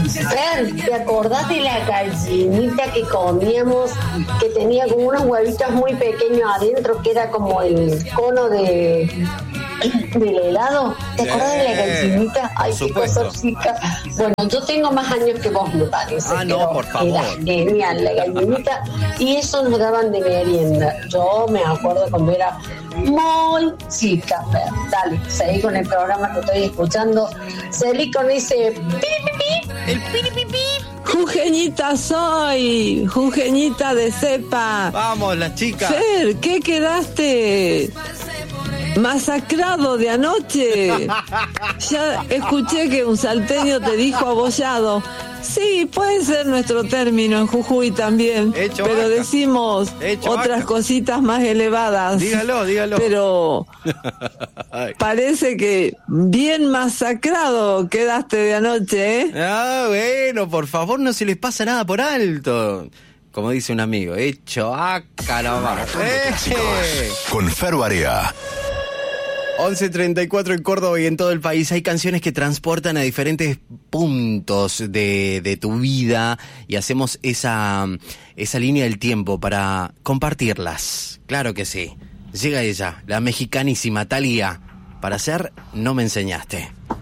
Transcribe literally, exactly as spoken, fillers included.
Fer, ¿te acordás de la gallinita que comíamos, que tenía como unos huevitos muy pequeños adentro, que era como el cono de del helado? ¿Te acordás de la gallinita? Ay, qué cosa chica. Bueno, yo tengo más años que vos, me parece. Ah, no, por favor. Era genial la gallinita. Y eso nos daban de merienda. Yo me acuerdo cuando era muy chica. Dale, seguí con el programa que estoy escuchando. Seguí con ese piripipi. El piripipi. Jujeñita soy, jujeñita de cepa. Vamos, las chicas. Fer, ¿qué quedaste? Masacrado de anoche. Ya escuché que un salteño te dijo abollado. Sí, puede ser nuestro término en Jujuy también, Hecho pero vaca. decimos Hecho otras vaca. cositas más elevadas. Dígalo, dígalo. Pero parece que bien masacrado quedaste de anoche, ¿eh? Ah, bueno, por favor, no se les pasa nada por alto. Como dice un amigo, hecho a caramba. ¡Eh! Con Fer Barea. once treinta y cuatro en Córdoba y en todo el país. Hay canciones que transportan a diferentes puntos de, de tu vida y hacemos esa, esa línea del tiempo para compartirlas. Claro que sí. Llega ella, la mexicanísima Thalía, para hacer No me enseñaste.